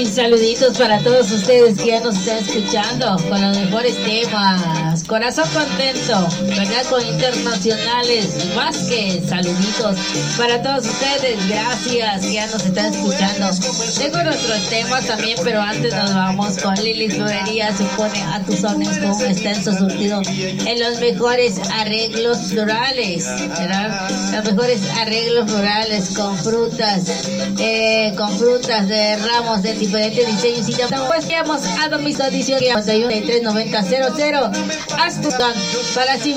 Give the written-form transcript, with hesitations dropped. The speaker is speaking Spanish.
Mis saluditos para todos ustedes que ya nos están escuchando con los mejores temas. Corazón contento, ¿verdad? Con internacionales. Vázquez, saluditos para todos ustedes. Gracias que ya nos están escuchando. Tengo nuestros temas también, pero antes nos vamos con Lili Florería. Se pone a tus órdenes con un extenso surtido en los mejores arreglos florales, ¿verdad? Los mejores arreglos florales con frutas de ramos de diferentes diseños. Y pues quedamos a domicilio 91 93 90 00. Haz tu plan para